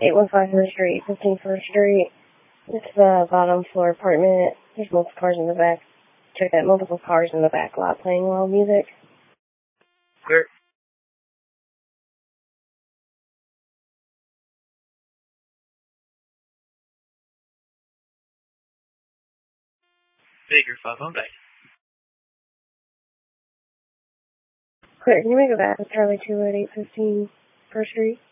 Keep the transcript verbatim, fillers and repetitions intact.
eight one five First Street, fifteen First Street. It's the bottom floor apartment. There's multiple cars in the back. Check that, multiple cars in the back lot playing loud music. Clear. Figure five on back. Clear, can you make it back with Charlie two at eight fifteen First Street?